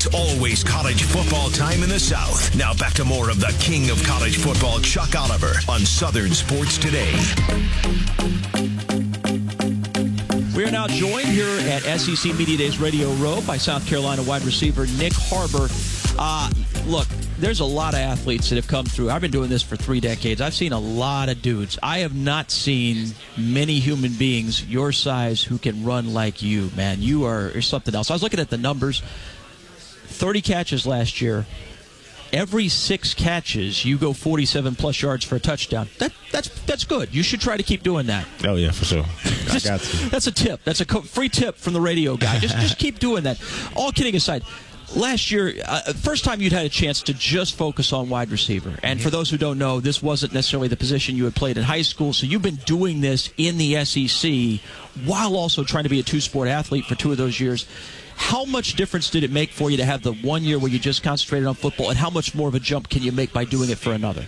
It's always college football time in the South. Now back to more of the king of college football, Chuck Oliver, on Southern Sports Today. We are now joined here at SEC Media Days Radio Row by South Carolina wide receiver Nick Harbor. Look, there's a lot of athletes that have come through. I've been doing this for 3 decades. I've seen a lot of dudes. I have not seen many human beings your size who can run like you, man. You are something else. I was looking at the numbers. 30 catches last year. Every 6 catches, you go 47-plus yards for a touchdown. That's good. You should try to keep doing that. Oh, yeah, for sure. I got to. That's a tip. That's a free tip from the radio guy. Just keep doing that. All kidding aside, last year, first time you'd had a chance to just focus on wide receiver. And for those who don't know, this wasn't necessarily the position you had played in high school, so you've been doing this in the SEC while also trying to be a 2-sport athlete for 2 of those years. How much difference did it make for you to have the 1 year where you just concentrated on football, and how much more of a jump can you make by doing it for another?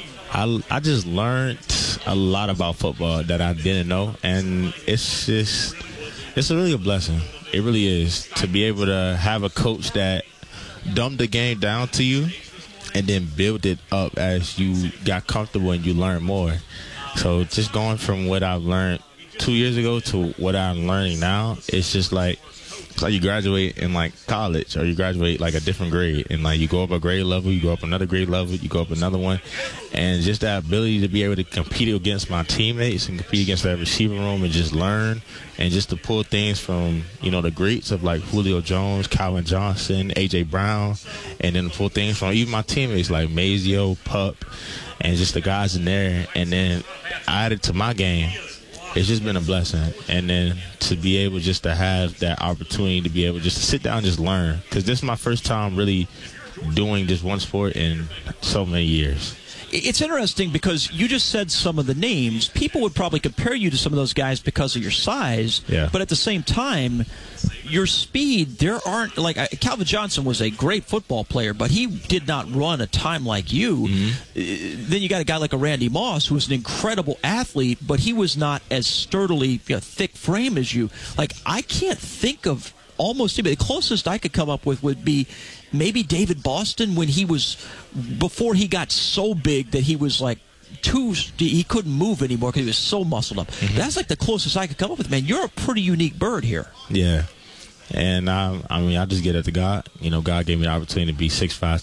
I just learned a lot about football that I didn't know, and it's really a blessing. It really is, to be able to have a coach that dumbed the game down to you and then build it up as you got comfortable and you learn more. So just going from what I've learned 2 years ago to what I'm learning now, it's just like you graduate in like college, or you graduate like a different grade, and like you go up a grade level, you go up another grade level, you go up another one, and just that ability to be able to compete against my teammates and compete against that receiver room and just learn, and just to pull things from, you know, the greats of like Julio Jones, Calvin Johnson, A.J. Brown, and then pull things from even my teammates like Mazio, Pup, and just the guys in there, and then add it to my game. It's just been a blessing. And then to be able just to have that opportunity to be able just to sit down and just learn. Because this is my first time really doing just one sport in so many years. It's interesting because you just said some of the names. People would probably compare you to some of those guys because of your size. Yeah. But at the same time, your speed, there aren't, like, Calvin Johnson was a great football player, but he did not run a time like you. Mm-hmm. Then you got a guy like a Randy Moss, who was an incredible athlete, but he was not as sturdily thick frame as you. Like, I can't think of almost anybody. The closest I could come up with would be maybe David Boston, when he was, before he got so big that he was like he couldn't move anymore because he was so muscled up. Mm-hmm. That's like the closest I could come up with. Man, you're a pretty unique bird here. Yeah. And I just get it to God. You know, God gave me the opportunity to be 6'5",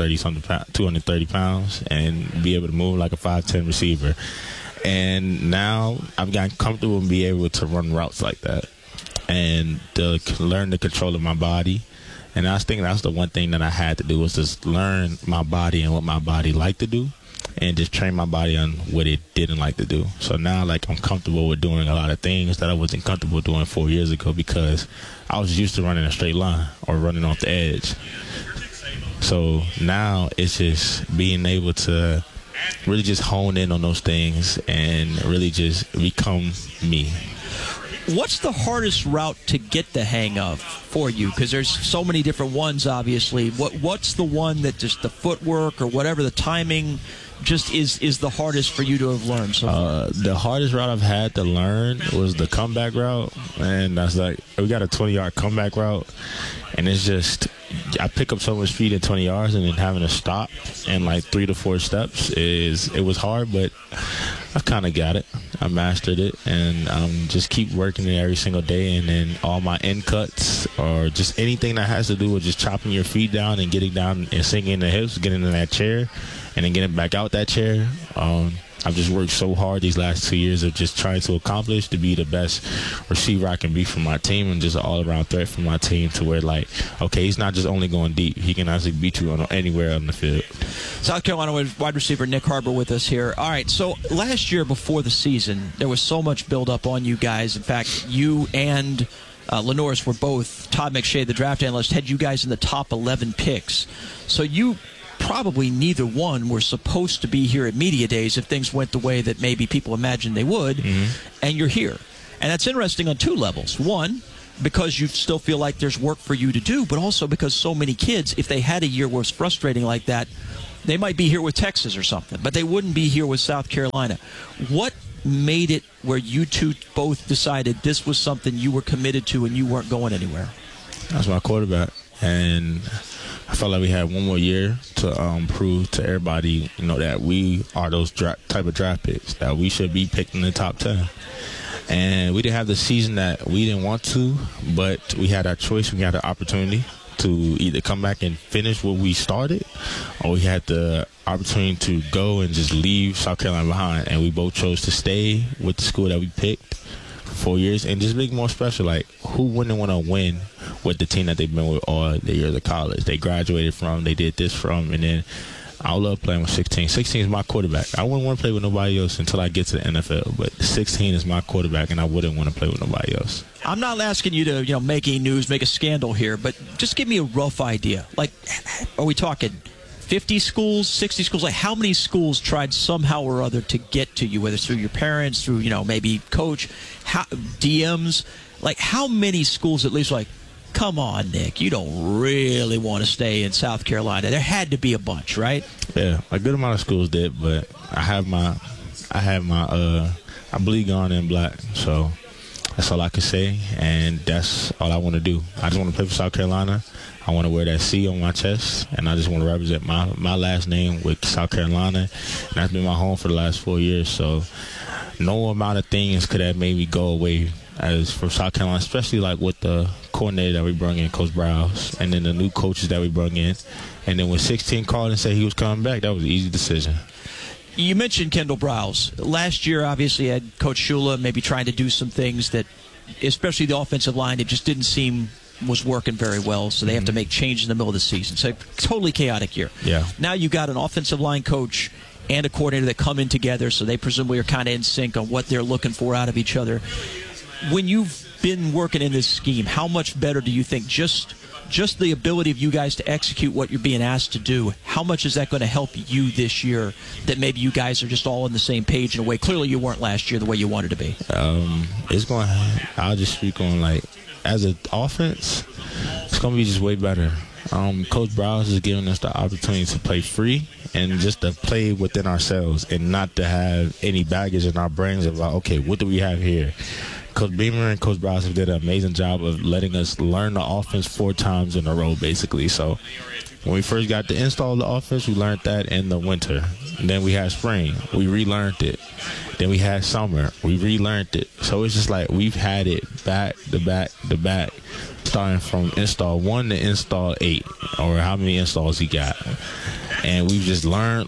230 pounds, and be able to move like a 5'10" receiver. And now I've gotten comfortable and be able to run routes like that, and to learn the control of my body. And I was thinking that's the one thing that I had to do, was just learn my body and what my body liked to do, and just train my body on what it didn't like to do. So now, like, I'm comfortable with doing a lot of things that I wasn't comfortable doing 4 years ago, because I was used to running a straight line or running off the edge. So now it's just being able to really just hone in on those things and really just become me. What's the hardest route to get the hang of for you? Because there's so many different ones, obviously. What's the one that just the footwork or whatever, the timing, just is the hardest for you to have learned so far? The hardest route I've had to learn was the comeback route. And that's like, we got a 20-yard comeback route, and it's just, I pick up so much speed at 20 yards, and then having to stop in like 3 to 4 steps it was hard, but I kind of got it. I mastered it, and just keep working it every single day. And then all my end cuts, or just anything that has to do with just chopping your feet down and getting down and sinking in the hips, getting in that chair, and then getting back out that chair. I've just worked so hard these last 2 years of just trying to accomplish to be the best receiver I can be for my team, and just an all-around threat for my team, to where, like, okay, he's not just only going deep. He can actually beat you anywhere on the field. South Carolina wide receiver Nick Harbor with us here. All right, so last year before the season, there was so much build-up on you guys. In fact, you and Lenoris were both, Todd McShay, the draft analyst, had you guys in the top 11 picks. So you probably neither one were supposed to be here at Media Days if things went the way that maybe people imagined they would, and you're here. And that's interesting on 2 levels. One, because you still feel like there's work for you to do, but also because so many kids, if they had a year where it was frustrating like that, they might be here with Texas or something, but they wouldn't be here with South Carolina. What made it where you two both decided this was something you were committed to and you weren't going anywhere? That's my quarterback. and I felt like we had one more year to prove to everybody, that we are those type of draft picks, that we should be picked in the top 10. And we didn't have the season that we didn't want to, but we had our choice. We had an opportunity to either come back and finish what we started, or we had the opportunity to go and just leave South Carolina behind. And we both chose to stay with the school that we picked for 4 years and just make it more special. Like, who wouldn't want to win with the team that they've been with all the years of college? They graduated from, they did this from, and then I love playing with 16. 16 is my quarterback. I wouldn't want to play with nobody else until I get to the NFL, but 16 is my quarterback, and I wouldn't want to play with nobody else. I'm not asking you to, make any news, make a scandal here, but just give me a rough idea. Like, are we talking 50 schools, 60 schools? Like, how many schools tried somehow or other to get to you, whether it's through your parents, through, maybe coach, DMs? Like, how many schools at least, like, come on, Nick, you don't really want to stay in South Carolina? There had to be a bunch, right? Yeah, a good amount of schools did, but I bleed gone in black, so that's all I can say, and that's all I want to do. I just want to play for South Carolina. I want to wear that C on my chest, and I just want to represent my last name with South Carolina, and that's been my home for the last 4 years, so no amount of things could have made me go away as for South Carolina, especially like with the coordinator that we brought in, Coach Browse, and then the new coaches that we brought in. And then when 16 called and said he was coming back, that was an easy decision. You mentioned Kendall Browse. Last year, obviously, had Coach Shula maybe trying to do some things that, especially the offensive line, it just didn't seem was working very well, so they have to make changes in the middle of the season. So totally chaotic year. Yeah. Now you got an offensive line coach and a coordinator that come in together, so they presumably are kind of in sync on what they're looking for out of each other. When you've been working in this scheme, how much better do you think just the ability of you guys to execute what you're being asked to do, how much is that going to help you this year that maybe you guys are just all on the same page in a way? Clearly you weren't last year the way you wanted to be. I'll just speak on, like, as an offense, it's going to be just way better. Coach Browse is giving us the opportunity to play free and just to play within ourselves and not to have any baggage in our brains about, okay, what do we have here? Coach Beamer and Coach Browse did an amazing job of letting us learn the offense 4 times in a row, basically. So when we first got to install the offense, we learned that in the winter. And then we had spring. We relearned it. Then we had summer. We relearned it. So it's just like we've had it back to back to back, starting from install 1 to install 8, or how many installs he got. And we've just learned.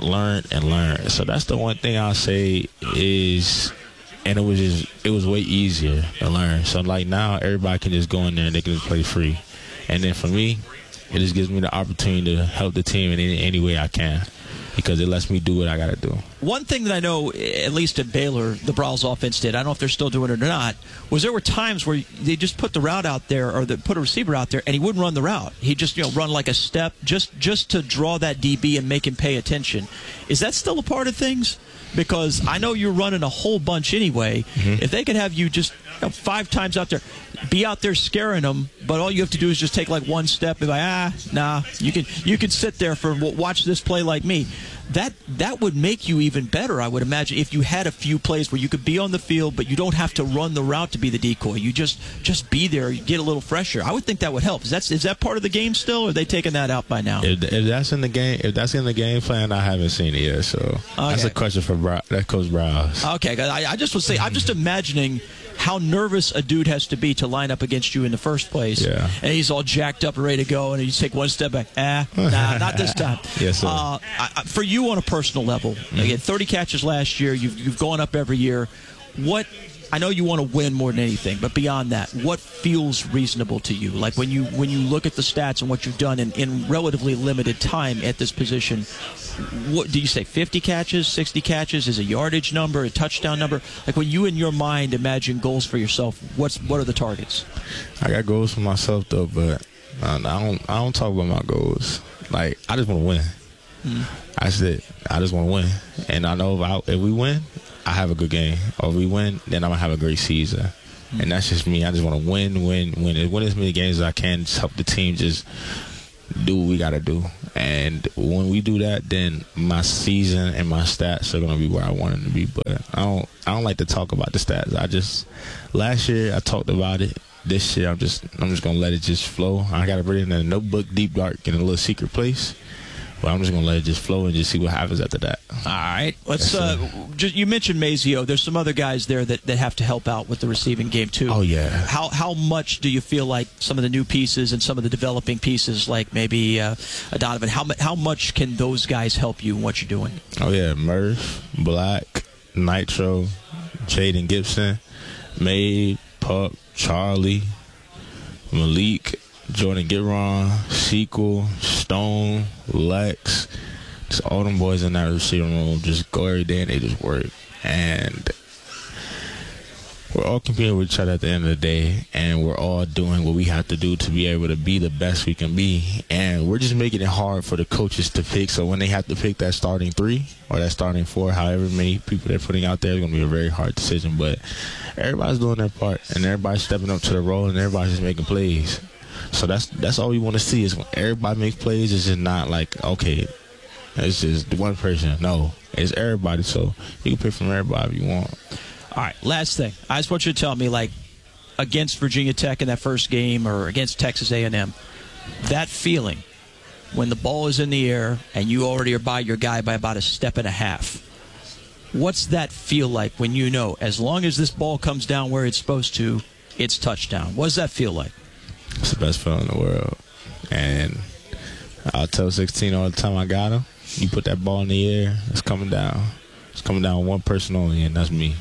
So that's the one thing I'll say is, and it was way easier to learn. So like now everybody can just go in there and they can just play free. And then for me, it just gives me the opportunity to help the team in any way I can, because it lets me do what I got to do. One thing that I know, at least at Baylor, the Browse offense did, I don't know if they're still doing it or not, was there were times where they just put the route out there, or they put a receiver out there, and he wouldn't run the route. He'd just run like a step just to draw that DB and make him pay attention. Is that still a part of things? Because I know you're running a whole bunch anyway. Mm-hmm. If they could have you just 5 times out there, be out there scaring them, but all you have to do is just take like one step and be like, nah, you can sit there for watch this play like me. That would make you even better, I would imagine, if you had a few plays where you could be on the field, but you don't have to run the route to be the decoy. You just be there, you get a little fresher. I would think that would help. Is that part of the game still, or are they taking that out by now? If that's in the game plan, I haven't seen it yet. So okay. That's a question for Coach Browse. Okay, I just would say, I'm just imagining how nervous a dude has to be to line up against you in the first place. Yeah. And he's all jacked up and ready to go, and you take one step back. Nah, not this time. Yes, sir. For you on a personal level, again, 30 catches last year, you've gone up every year. I know you want to win more than anything, but beyond that, what feels reasonable to you? Like when you look at the stats and what you've done in relatively limited time at this position, what do you say, 50 catches, 60 catches? Is a yardage number, a touchdown number? Like when you in your mind imagine goals for yourself, what are the targets? I got goals for myself though, but I don't talk about my goals. Like, I just want to win. That's it. I just want to win. And I know if we win, I have a good game. Or if we win, then I'm going to have a great season. And that's just me. I just want to win as many games as I can. Just help the team just do what we got to do. And when we do that, then my season and my stats are going to be where I want them to be. But I don't like to talk about the stats. Last year I talked about it, this year I'm just gonna let it just flow. I got to put it in a notebook, deep dark, in a little secret place. But I'm just gonna let it just flow and just see what happens after that. All right, let's. You mentioned Mazio. There's some other guys there that have to help out with the receiving game too. Oh yeah. How much do you feel like some of the new pieces and some of the developing pieces, like maybe Donovan? How much can those guys help you in what you're doing? Oh yeah, Murph, Black, Nitro, Jaden Gibson, May, Pup, Charlie, Malik, Jordan Giron, Sequel, Stone, Lex, just all them boys in that receiving room just go every day and they just work. And we're all competing with each other at the end of the day, and we're all doing what we have to do to be able to be the best we can be. And we're just making it hard for the coaches to pick. So when they have to pick that starting 3 or that starting 4, however many people they're putting out there, it's going to be a very hard decision. But everybody's doing their part, and everybody's stepping up to the role, and everybody's just making plays. So that's all we want to see is when everybody makes plays. It's just not like, okay, it's just one person. No, it's everybody. So you can pick from everybody if you want. All right, last thing. I just want you to tell me, like, against Virginia Tech in that first game or against Texas A&M, that feeling when the ball is in the air and you already are by your guy by about a step and a half. What's that feel like when you know, as long as this ball comes down where it's supposed to, it's touchdown? What does that feel like? It's the best feeling in the world. And I'll tell 16 all the time I got him. You put that ball in the air, it's coming down. It's coming down one person only, and that's me.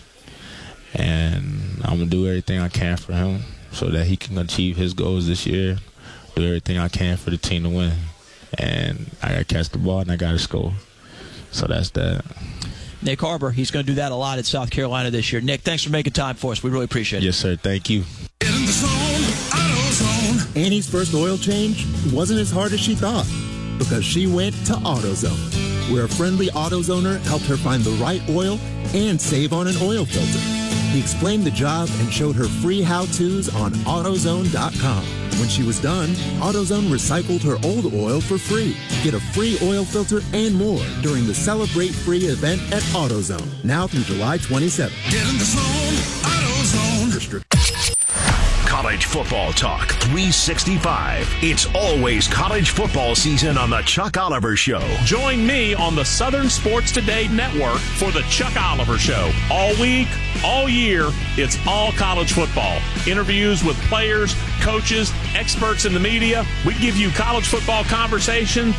And I'm going to do everything I can for him so that he can achieve his goals this year, do everything I can for the team to win. And I got to catch the ball, and I got to score. So that's that. Nick Harbor, he's going to do that a lot at South Carolina this year. Nick, thanks for making time for us. We really appreciate it. Yes, sir. Thank you. In the zone, AutoZone. Annie's first oil change wasn't as hard as she thought because she went to AutoZone, where a friendly AutoZoner helped her find the right oil and save on an oil filter. He explained the job and showed her free how-tos on AutoZone.com. When she was done, AutoZone recycled her old oil for free. Get a free oil filter and more during the Celebrate Free event at AutoZone, now through July 27th. Get in the zone, AutoZone. College football talk 365. It's always college football season on the Chuck Oliver Show. Join me on the Southern Sports Today network for the Chuck Oliver Show. All week, all year, it's all college football. Interviews with players, coaches, experts in the media. We give you college football conversation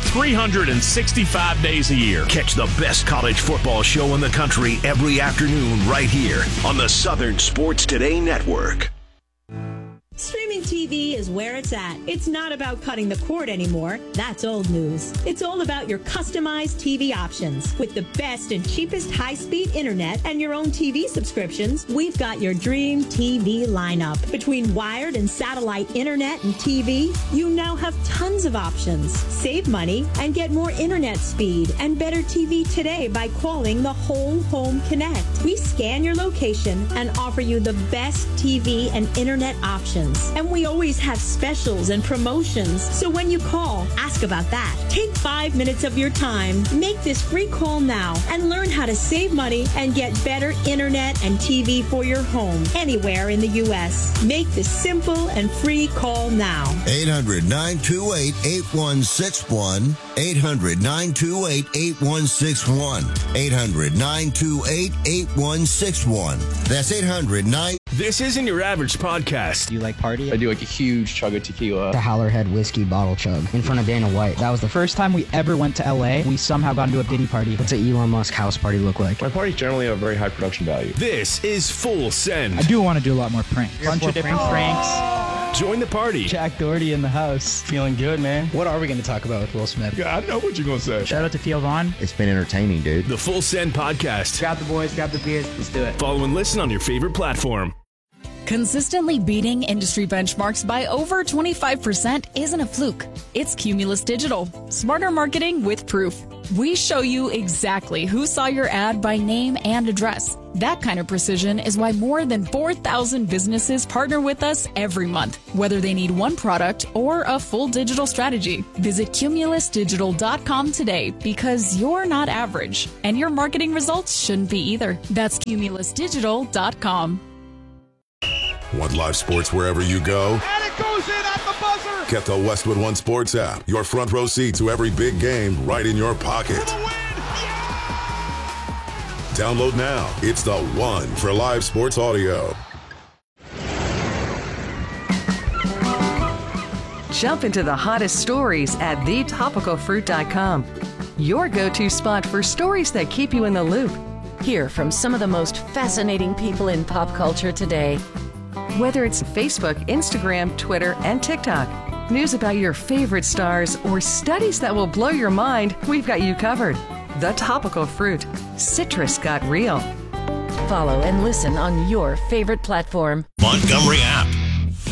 365 days a year. Catch the best college football show in the country every afternoon right here on the Southern Sports Today network. Streaming TV is where it's at. It's not about cutting the cord anymore. That's old news. It's all about your customized TV options. With the best and cheapest high-speed internet and your own TV subscriptions, we've got your dream TV lineup. Between wired and satellite internet and TV, you now have tons of options. Save money and get more internet speed and better TV today by calling the Whole Home Connect. We scan your location and offer you the best TV and internet options. And we always have specials and promotions. So when you call, ask about that. Take 5 minutes of your time. Make this free call now and learn how to save money and get better internet and TV for your home anywhere in the U.S. Make this simple and free call now. 800-928-8161. 800-928-8161. 800-928-8161. That's 800-9... This isn't your average podcast. Do you like party? I do like a huge chug of tequila. The Howlerhead whiskey bottle chug in front of Dana White. That was the first time we ever went to LA. We somehow got into a Diddy party. What's an Elon Musk house party look like? My parties generally have very high production value. This is Full Send. I do want to do a lot more pranks. Bunch of different pranks. Join the party. Jack Doherty in the house. Feeling good, man. What are we going to talk about with Will Smith? Yeah, I know what you're going to say. Shout out to Theo Vaughn. It's been entertaining, dude. The Full Send podcast. Grab the boys, grab the beers. Let's do it. Follow and listen on your favorite platform. Consistently beating industry benchmarks by over 25% isn't a fluke. It's Cumulus Digital. Smarter marketing with proof. We show you exactly who saw your ad by name and address. That kind of precision is why more than 4,000 businesses partner with us every month, whether they need one product or a full digital strategy. Visit cumulusdigital.com today because you're not average, and your marketing results shouldn't be either. That's cumulusdigital.com. Want live sports wherever you go? And it goes in at the buzzer! Get the Westwood One Sports app. Your front row seat to every big game right in your pocket. For the win! Download now. It's the one for live sports audio. Jump into the hottest stories at thetopicalfruit.com. Your go-to spot for stories that keep you in the loop. Hear from some of the most fascinating people in pop culture today. Whether it's Facebook, Instagram, Twitter, and TikTok, news about your favorite stars, or studies that will blow your mind, we've got you covered. The Topical Fruit. Citrus got real. Follow and listen on your favorite platform. Montgomery app.